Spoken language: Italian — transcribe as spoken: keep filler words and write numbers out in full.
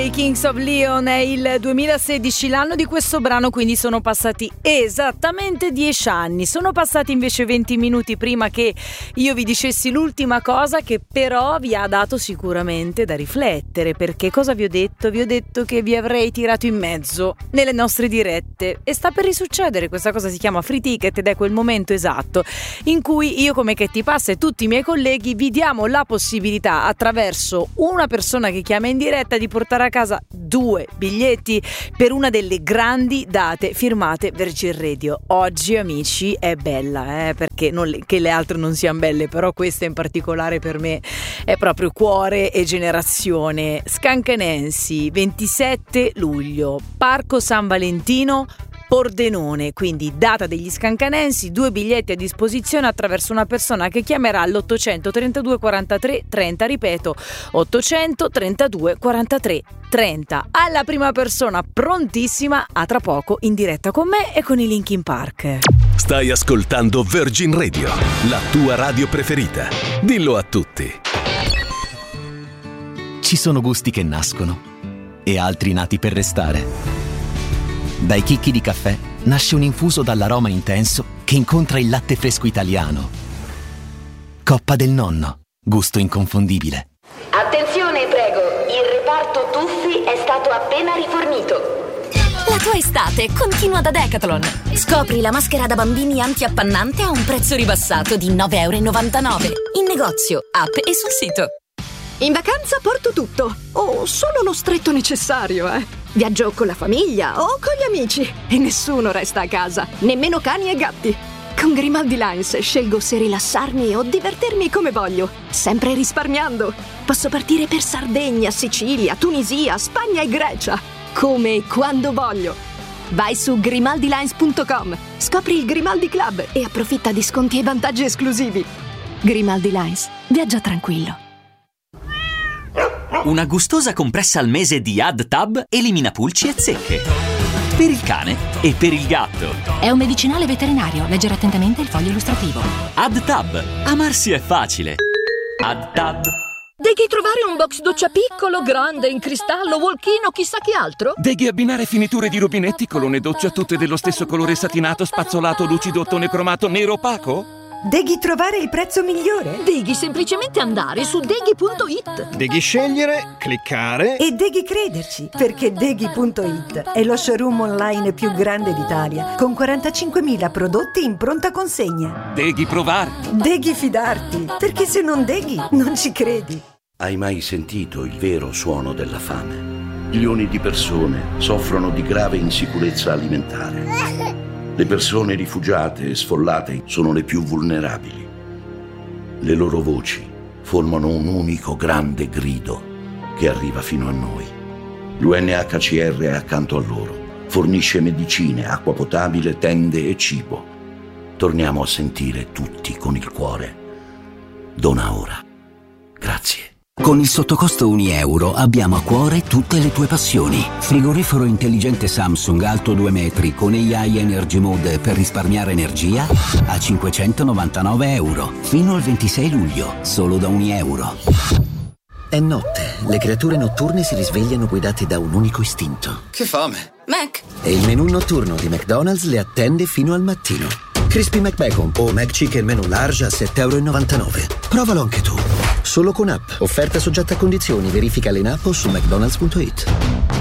I Kings of Leon è il duemilasedici, l'anno di questo brano, quindi sono passati esattamente dieci anni. Sono passati invece venti minuti prima che io vi dicessi l'ultima cosa, che però vi ha dato sicuramente da riflettere. Perché cosa vi ho detto? Vi ho detto che vi avrei tirato in mezzo nelle nostre dirette, e sta per risuccedere. Questa cosa si chiama free ticket ed è quel momento esatto in cui io, come Ketty Pass e tutti i miei colleghi, vi diamo la possibilità, attraverso una persona che chiama in diretta, di portare a casa due biglietti per una delle grandi date firmate Virgin Radio. Oggi, amici, è bella, eh, perché non le, che le altre non siano belle, però questa in particolare per me è proprio cuore e generazione. Scancanensi, ventisette luglio, Parco San Valentino, Pordenone, quindi data degli Scancanensi, due biglietti a disposizione attraverso una persona che chiamerà l'ottocentotrentadue quarantatré trenta, ripeto, ottocentotrentadue quarantatré trenta. Alla prima persona prontissima, a tra poco in diretta con me e con i Linkin Park. Stai ascoltando Virgin Radio, la tua radio preferita. Dillo a tutti. Ci sono gusti che nascono e altri nati per restare. Dai chicchi di caffè nasce un infuso dall'aroma intenso che incontra il latte fresco italiano. Coppa del Nonno, gusto inconfondibile. Attenzione, prego, il reparto tuffi è stato appena rifornito. La tua estate continua da Decathlon. Scopri la maschera da bambini antiappannante a un prezzo ribassato di nove virgola novantanove euro. In negozio, app e sul sito. In vacanza porto tutto, o solo lo stretto necessario, eh. Viaggio con la famiglia o con gli amici e nessuno resta a casa, nemmeno cani e gatti. Con Grimaldi Lines scelgo se rilassarmi o divertirmi come voglio, sempre risparmiando. Posso partire per Sardegna, Sicilia, Tunisia, Spagna e Grecia, come e quando voglio. Vai su grimaldi lines punto com, scopri il Grimaldi Club e approfitta di sconti e vantaggi esclusivi. Grimaldi Lines, viaggia tranquillo. Una gustosa compressa al mese di AddTab elimina pulci e zecche. Per il cane e per il gatto. È un medicinale veterinario. Leggere attentamente il foglio illustrativo. AddTab. Amarsi è facile. AddTab. Devi trovare un box doccia piccolo, grande, in cristallo, walk-in, chissà che altro? Devi abbinare finiture di rubinetti, colonne doccia tutte dello stesso colore satinato, spazzolato, lucido, ottone cromato, nero opaco? Devi trovare il prezzo migliore? Devi semplicemente andare su deghi punto it. Devi scegliere, cliccare e devi crederci, perché deghi punto it è lo showroom online più grande d'Italia, con quarantacinquemila prodotti in pronta consegna. Devi provare. Devi fidarti, perché se non deghi non ci credi. Hai mai sentito il vero suono della fame? Milioni di persone soffrono di grave insicurezza alimentare. Le persone rifugiate e sfollate sono le più vulnerabili. Le loro voci formano un unico grande grido che arriva fino a noi. L'U N H C R è accanto a loro. Fornisce medicine, acqua potabile, tende e cibo. Torniamo a sentire tutti con il cuore. Dona ora. Grazie. Con il sottocosto un euro abbiamo a cuore tutte le tue passioni. Frigorifero intelligente Samsung alto due metri con A I Energy Mode per risparmiare energia a cinquecentonovantanove euro. Fino al ventisei luglio, solo da un euro. È notte, le creature notturne si risvegliano guidate da un unico istinto. Che fame! Mac! E il menù notturno di McDonald's le attende fino al mattino. Crispy McBacon o McChicken menù large a sette virgola novantanove euro. Provalo anche tu. Solo con app. Offerta soggetta a condizioni. Verifica in app o su mcdonalds punto it.